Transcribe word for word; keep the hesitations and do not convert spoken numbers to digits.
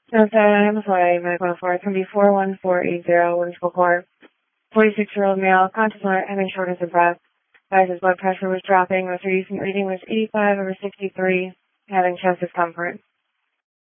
No, so I'm sorry, medical report. It's going to be four one four eight zero, Windsville Court. forty-six-year-old male, conscious alert, having shortness of breath. His blood pressure was dropping. Most recent reading was eighty-five over sixty-three, having chest discomfort.